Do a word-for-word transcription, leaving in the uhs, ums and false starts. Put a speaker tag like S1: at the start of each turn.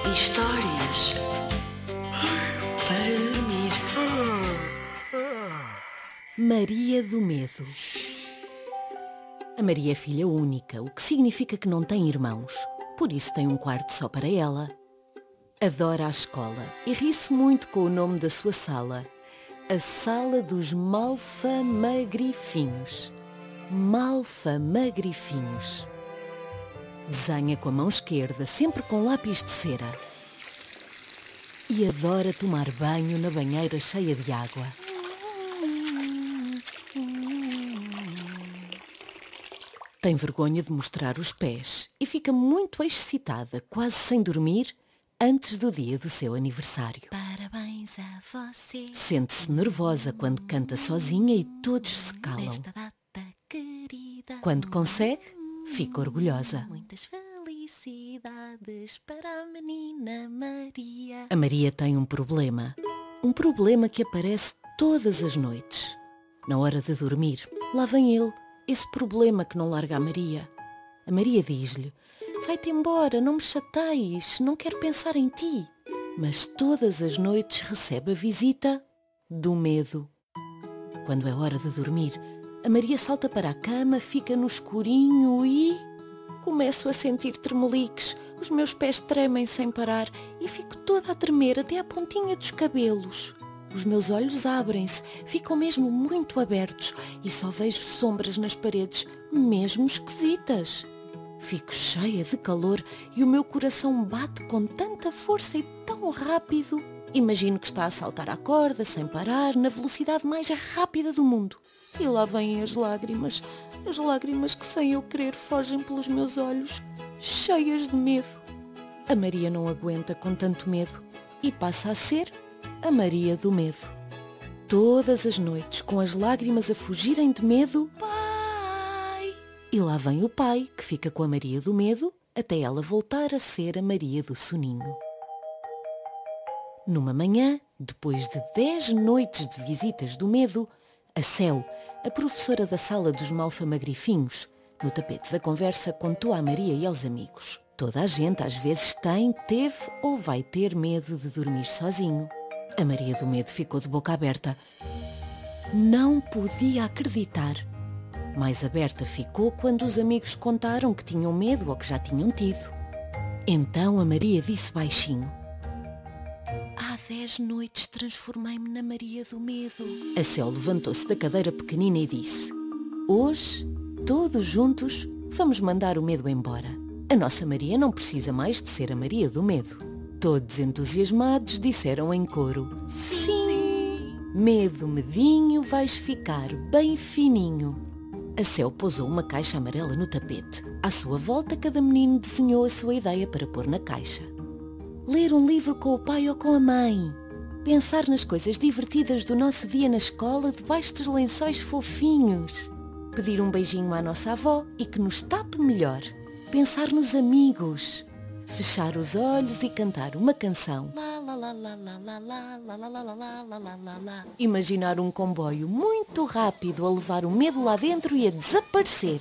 S1: Histórias para dormir.
S2: Maria do Medo. A Maria é filha única, o que significa que não tem irmãos. Por isso tem um quarto só para ela. Adora a escola e ri-se muito com o nome da sua sala. A Sala dos Malfamagrifinhos. Malfamagrifinhos. Desenha com a mão esquerda, sempre com lápis de cera. E adora tomar banho na banheira cheia de água. Tem vergonha de mostrar os pés e fica muito excitada, quase sem dormir, antes do dia do seu aniversário.
S3: Parabéns a você.
S2: Sente-se nervosa quando canta sozinha e todos se calam.
S3: Nesta data querida.
S2: Quando consegue, fica orgulhosa.
S3: Muitas felicidades para a menina Maria.
S2: A Maria tem um problema. Um problema que aparece todas as noites. Na hora de dormir, lá vem ele, esse problema que não larga a Maria. A Maria diz-lhe: vai-te embora, não me chateies, não quero pensar em ti. Mas todas as noites recebe a visita do medo. Quando é hora de dormir, a Maria salta para a cama, fica no escurinho e... começo a sentir tremeliques, os meus pés tremem sem parar e fico toda a tremer até à pontinha dos cabelos. Os meus olhos abrem-se, ficam mesmo muito abertos e só vejo sombras nas paredes, mesmo esquisitas. Fico cheia de calor e o meu coração bate com tanta força e tão rápido. Imagino que está a saltar à corda, sem parar, na velocidade mais rápida do mundo. E lá vêm as lágrimas, as lágrimas que sem eu querer fogem pelos meus olhos, cheias de medo. A Maria não aguenta com tanto medo e passa a ser a Maria do Medo. Todas as noites, com as lágrimas a fugirem de medo, pai! E lá vem o pai, que fica com a Maria do Medo, até ela voltar a ser a Maria do Soninho. Numa manhã, depois de dez noites de visitas do medo, a Céu, a professora da Sala dos Malfamagrifinhos, no tapete da conversa, contou à Maria e aos amigos. Toda a gente às vezes tem, teve ou vai ter medo de dormir sozinho. A Maria do Medo ficou de boca aberta. Não podia acreditar. Mais aberta ficou quando os amigos contaram que tinham medo ou que já tinham tido. Então a Maria disse baixinho: há dez noites transformei-me na Maria do Medo. A Céu levantou-se da cadeira pequenina e disse: hoje, todos juntos, vamos mandar o medo embora. A nossa Maria não precisa mais de ser a Maria do Medo. Todos entusiasmados disseram em coro: sim! Medo, medinho, vais ficar bem fininho. A Céu pousou uma caixa amarela no tapete. À sua volta, cada menino desenhou a sua ideia para pôr na caixa. Ler um livro com o pai ou com a mãe. Pensar nas coisas divertidas do nosso dia na escola debaixo dos lençóis fofinhos. Pedir um beijinho à nossa avó e que nos tape melhor. Pensar nos amigos. Fechar os olhos e cantar uma canção. Imaginar um comboio muito rápido a levar o medo lá dentro e a desaparecer.